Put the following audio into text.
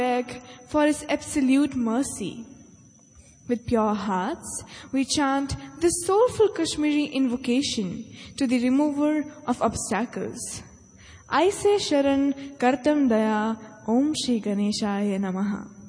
beg for His absolute mercy. With pure hearts, we chant this soulful Kashmiri invocation to the remover of obstacles. Aise Sharan Kartam Daya Om Shri Ganeshaya Namaha.